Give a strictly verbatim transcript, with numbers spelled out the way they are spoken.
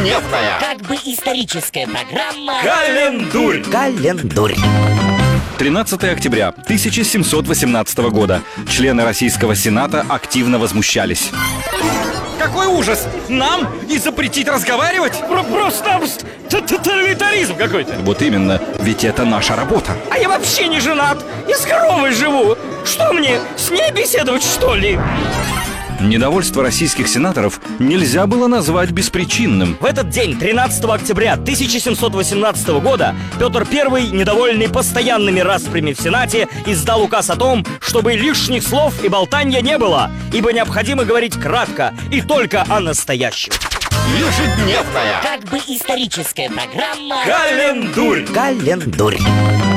Ежедневная. Как бы историческая программа. Календурь. Календурь. тринадцатое октября тысяча семьсот восемнадцатого года. Члены Российского Сената активно возмущались. Какой ужас! Нам и запретить разговаривать? Про просто тоталитаризм какой-то. Вот именно, ведь это наша работа. А я вообще не женат, я с коровой живу. Что мне, с ней беседовать, что ли? Недовольство российских сенаторов нельзя было назвать беспричинным. В этот день, тринадцатого октября тысяча семьсот восемнадцатого года, Петр Первый, недовольный постоянными распрями в Сенате, издал указ о том, чтобы лишних слов и болтанья не было, ибо необходимо говорить кратко и только о настоящем. Ежедневная. Как бы историческая программа. Календурь. Календурь.